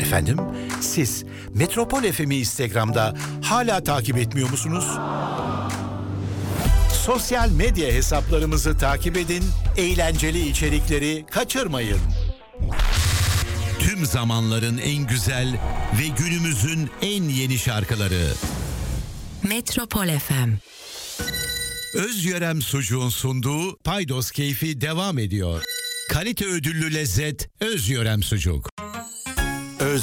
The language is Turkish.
Efendim, siz Metropol FM'i Instagram'da hala takip etmiyor musunuz? Sosyal medya hesaplarımızı takip edin, eğlenceli içerikleri kaçırmayın. Tüm zamanların en güzel ve günümüzün en yeni şarkıları. Metropol FM. Özyörem Sucuğun sunduğu Paydos Keyfi devam ediyor. Kalite ödüllü lezzet Özyörem Sucuk.